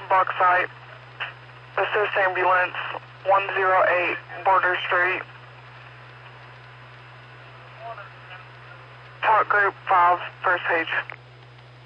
Bauxite. Assist ambulance 108 Border Street. Talk group 5, first page.